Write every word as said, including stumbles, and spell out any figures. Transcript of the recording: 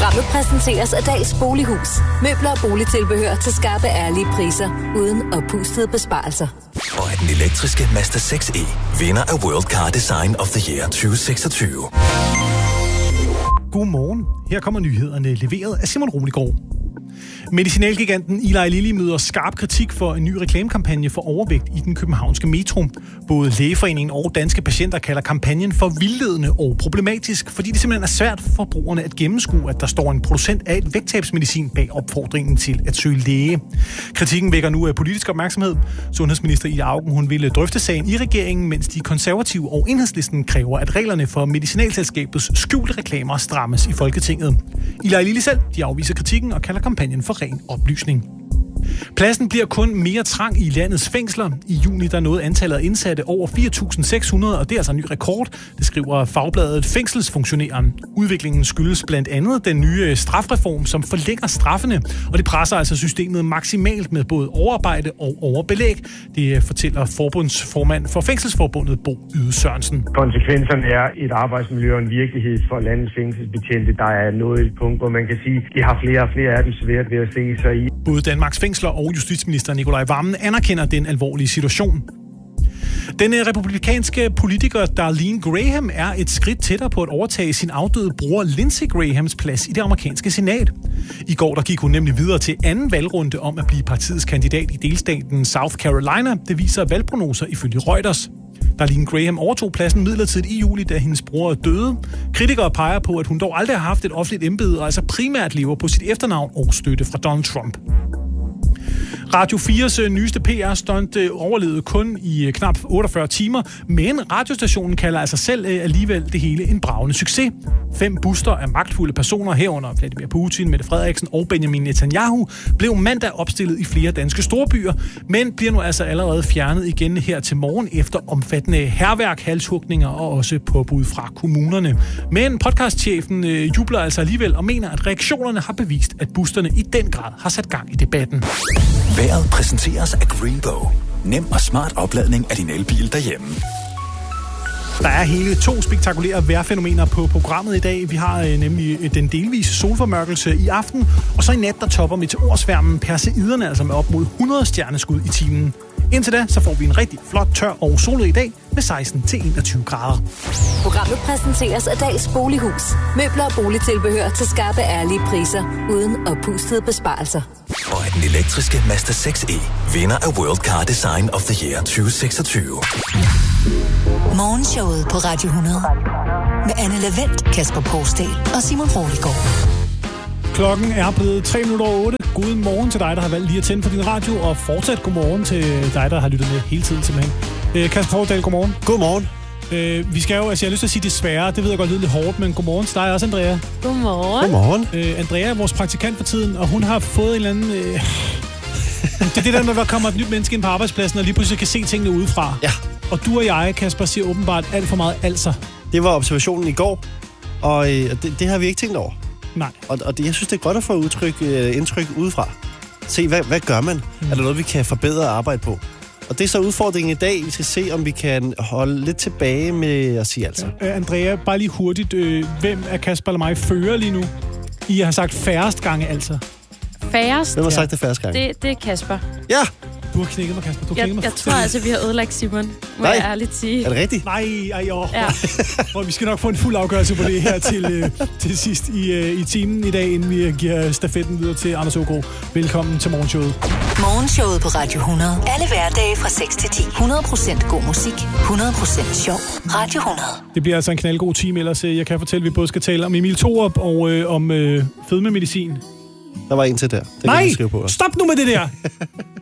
Programmet præsenteres af Dags Bolighus. Møbler og boligtilbehør til skarpe, ærlige priser, uden oppustede besparelser. Og at den elektriske Mazda seks E vinder af World Car Design of the Year tyve seksogtyve. Godmorgen. Her kommer nyhederne leveret af Simon Roligård. Medicinalgiganten Eli Lilly møder skarp kritik for en ny reklamekampagne for overvægt i den københavnske metro. Både Lægeforeningen og Danske Patienter kalder kampagnen for vildledende og problematisk, fordi det simpelthen er svært for forbrugerne at gennemskue, at der står en producent af et vægttabsmedicin bag opfordringen til at søge læge. Kritikken vækker nu af politisk opmærksomhed. Sundhedsminister Ida Auken hun ville drøfte sagen i regeringen, mens de konservative og Enhedslisten kræver, at reglerne for medicinalselskabets skjulte reklamer strammes i Folketinget. Eli Lilly selv de afviser kritikken og kalder kampagnen for ren oplysning. Pladsen bliver kun mere trang i landets fængsler. I juni der nåede antallet af indsatte over fire tusind seks hundrede, og det er altså en ny rekord. Det skriver fagbladet Fængselsfunktionæren. Udviklingen skyldes blandt andet den nye strafreform, som forlænger straffene, og det presser altså systemet maksimalt med både overarbejde og overbelæg. Det fortæller forbundsformand for Fængselsforbundet Bo Yde Sørensen. Konsekvenserne er et arbejdsmiljø og en virkelighed for landets fængselsbetjente. Der er nået et punkt, hvor man kan sige, at de har flere og flere af dem svært ved at se sig i. Både Danmarks Fængsler og justitsminister Nikolaj Wammen anerkender den alvorlige situation. Den republikanske politiker Darlene Graham er et skridt tættere på at overtage sin afdøde bror Lindsey Grahams plads i det amerikanske senat. I går der gik hun nemlig videre til anden valgrunde om at blive partiets kandidat i delstaten South Carolina. Det viser valgprognoser ifølge Reuters. Darlene Graham overtog pladsen midlertidigt i juli, da hendes bror døde. Kritikere peger på, at hun dog aldrig har haft et offentligt embede, og altså primært lever på sit efternavn og støtte fra Donald Trump. Radio fires nyeste P R-stunt overlevede kun i knap otteogfyrre timer, men radiostationen kalder altså selv alligevel det hele en bragende succes. Fem buster af magtfulde personer herunder Vladimir Putin, Mette Frederiksen og Benjamin Netanyahu blev mandag opstillet i flere danske storbyer, men bliver nu altså allerede fjernet igen her til morgen efter omfattende hærværk, halshugninger og også påbud fra kommunerne. Men podcastchefen jubler altså alligevel og mener, at reaktionerne har bevist, at busterne i den grad har sat gang i debatten. Vejret præsenteres af Greenbow. Nem og smart opladning af din elbil derhjemme. Der er hele to spektakulære vejrfænomener på programmet i dag. Vi har øh, nemlig den delvise solformørkelse i aften, og så i nat, der topper meteorsværmen Perseiderne, altså med op mod hundrede stjerneskud i timen. Indtil da, så får vi en rigtig flot, tør og solig dag med seksten til enogtyve grader. Programmet præsenteres af Dags Bolighus. Møbler og boligtilbehør til skarpe, ærlige priser, uden oppustede besparelser. Og at den elektriske Mazda seks E vinder af World Car Design of the Year tyve seksogtyve. Morgenshowet på Radio hundrede med Anne Lavendt, Kasper Poulsdal og Simon Roligård. Klokken er blevet tre minutter over otte. God morgen til dig, der har valgt lige at tænde for din radio, og fortsat god morgen til dig, der har lyttet med hele tiden simpelthen. Øh, Kasper Poulsdal, god morgen. God morgen. Øh, vi skal jo, altså jeg har lyst til at sige desværre, det ved jeg godt lyder lidt hårdt, men god morgen til dig også, Andrea. Godmorgen. Godmorgen. Øh, Andrea er vores praktikant for tiden, og hun har fået en eller anden... Øh... det er det der, når der kommer et nyt menneske ind på arbejdspladsen, og lige pludselig kan se tingene udefra. Ja. Og du og jeg, Kasper, siger åbenbart alt for meget altså. Det var observationen i går, og øh, det, det har vi ikke tænkt over. Nej. Og, og det, jeg synes, det er godt at få udtryk, øh, indtryk udefra. Se, hvad, hvad gør man? Mm. Er der noget, vi kan forbedre arbejde på? Og det er så udfordringen i dag. Vi skal se, om vi kan holde lidt tilbage med at sige altså. Ja, Andrea, bare lige hurtigt. Øh, hvem er Kasper eller mig fører lige nu? I har sagt færrest gange altså. Færrest? Hvem har sagt det færrest gange? Det, det er Kasper. Ja! Du har knækket mig, Kasper. Du har Jeg, mig jeg tror altså, vi har ødelagt Simon. Må Nej. jeg ærligt sige. Er det rigtigt? Nej, ej, åh. Ja. Og vi skal nok få en fuld afgørelse på det her til, øh, til sidst i, øh, i timen i dag, inden vi giver stafetten videre til Anders Ågaard. Velkommen til morgenshowet. Morgenshowet på Radio hundrede. Alle hverdage fra seks til ti. hundrede procent god musik. hundrede procent sjov. Radio hundrede. Det bliver altså en knaldgod time ellers. Jeg kan fortælle, at vi både skal tale om Emil Thorup og øh, om øh, fedmemedicin. Der var en til der. Det Nej, kan du skrive på. Stop nu med det der!